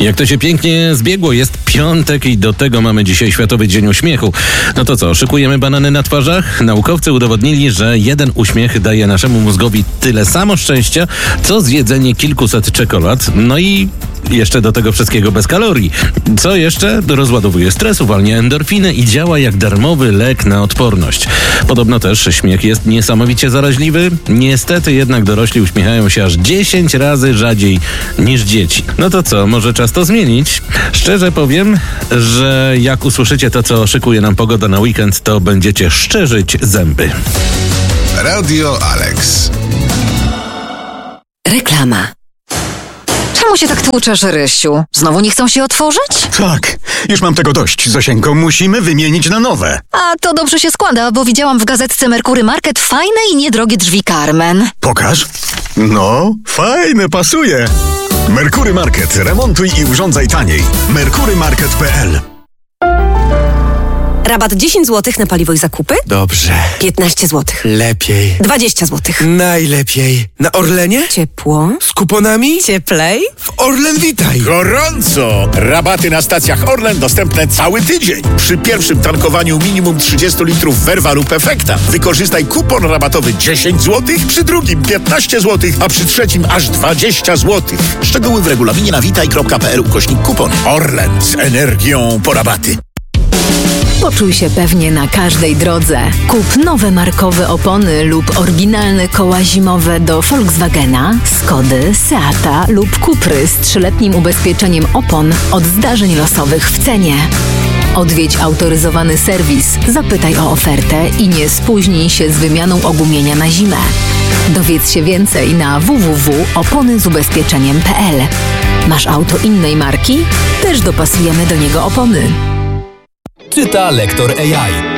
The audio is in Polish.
Jak to się pięknie zbiegło, jest piątek i do tego mamy dzisiaj Światowy Dzień Uśmiechu. No to co, szykujemy banany na twarzach? Naukowcy udowodnili, że jeden uśmiech daje naszemu mózgowi tyle samo szczęścia, co zjedzenie kilkuset czekolad. No i jeszcze do tego wszystkiego bez kalorii. Co jeszcze? Rozładowuje stres, uwalnia endorfiny i działa jak darmowy lek na odporność. Podobno też śmiech jest niesamowicie zaraźliwy. Niestety jednak dorośli uśmiechają się aż 10 razy rzadziej niż dzieci. No to co, może czas to zmienić? Szczerze powiem, że jak usłyszycie to, co szykuje nam pogoda na weekend, to będziecie szczerzyć zęby. Radio Alex. Reklama. Czemu się tak tłuczesz, Rysiu? Znowu nie chcą się otworzyć? Tak, już mam tego dość, Zosieńko. Musimy wymienić na nowe. A to dobrze się składa, bo widziałam w gazetce Merkury Market fajne i niedrogie drzwi Carmen. Pokaż. No, fajne, pasuje. Merkury Market. Remontuj i urządzaj taniej. merkurymarket.pl. Rabat 10 zł na paliwo i zakupy? Dobrze. 15 zł. Lepiej. 20 zł. Najlepiej. Na Orlenie? Ciepło. Z kuponami? Cieplej. W Orlen Witaj. Gorąco! Rabaty na stacjach Orlen dostępne cały tydzień. Przy pierwszym tankowaniu minimum 30 litrów Verva lub Efekta wykorzystaj kupon rabatowy 10 zł, przy drugim 15 zł, a przy trzecim aż 20 zł. Szczegóły w regulaminie na witaj.pl/kupon. Orlen z energią po rabaty. Poczuj się pewnie na każdej drodze. Kup nowe markowe opony lub oryginalne koła zimowe do Volkswagena, Skody, Seata lub Cupry z 3-letnim ubezpieczeniem opon od zdarzeń losowych w cenie. Odwiedź autoryzowany serwis, zapytaj o ofertę i nie spóźnij się z wymianą ogumienia na zimę. Dowiedz się więcej na www.oponyzubezpieczeniem.pl. Masz auto innej marki? Też dopasujemy do niego opony. Czyta lektor AI.